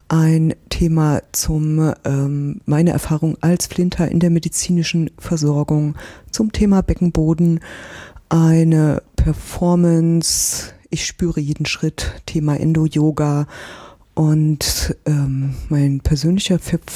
ein Thema zum meine Erfahrung als Flinter in der medizinischen Versorgung, zum Thema Beckenboden, eine Performance, ich spüre jeden Schritt, Thema Endo-Yoga und mein persönlicher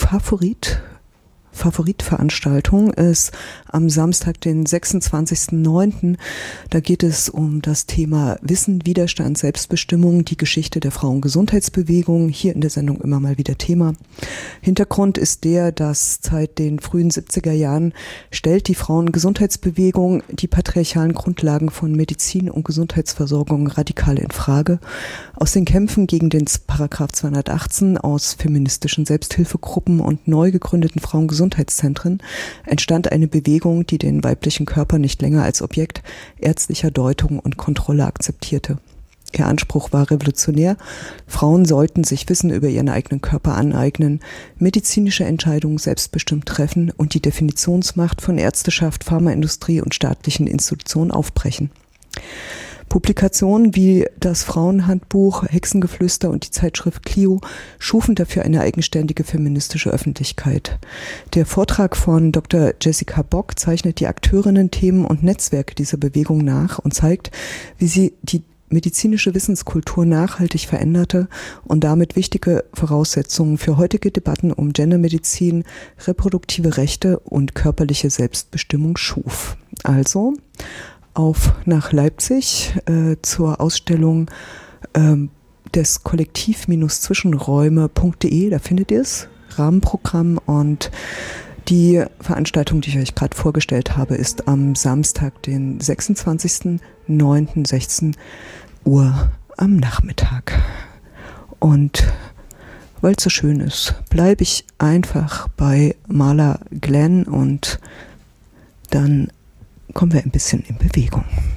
Favoritveranstaltung ist am Samstag, den 26.09. Da geht es um das Thema Wissen, Widerstand, Selbstbestimmung, die Geschichte der Frauengesundheitsbewegung. Hier in der Sendung immer mal wieder Thema. Hintergrund ist der, dass seit den frühen 70er Jahren stellt die Frauengesundheitsbewegung die patriarchalen Grundlagen von Medizin und Gesundheitsversorgung radikal in Frage. Aus den Kämpfen gegen den Paragraph 218 aus feministischen Selbsthilfegruppen und neu gegründeten Frauengesundheitszentren entstand eine Bewegung, die den weiblichen Körper nicht länger als Objekt ärztlicher Deutung und Kontrolle akzeptierte. Ihr Anspruch war revolutionär. Frauen sollten sich Wissen über ihren eigenen Körper aneignen, medizinische Entscheidungen selbstbestimmt treffen und die Definitionsmacht von Ärzteschaft, Pharmaindustrie und staatlichen Institutionen aufbrechen. Publikationen wie das Frauenhandbuch, Hexengeflüster und die Zeitschrift Clio schufen dafür eine eigenständige feministische Öffentlichkeit. Der Vortrag von Dr. Jessica Bock zeichnet die Akteurinnen, Themen und Netzwerke dieser Bewegung nach und zeigt, wie sie die medizinische Wissenskultur nachhaltig veränderte und damit wichtige Voraussetzungen für heutige Debatten um Gendermedizin, reproduktive Rechte und körperliche Selbstbestimmung schuf. Also auf nach Leipzig zur Ausstellung des Kollektiv-Zwischenräume.de, da findet ihr es, Rahmenprogramm, und die Veranstaltung, die ich euch gerade vorgestellt habe, ist am Samstag, den 26.09., 16 Uhr am Nachmittag. Und weil es so schön ist, bleibe ich einfach bei Marla Glenn und dann kommen wir ein bisschen in Bewegung.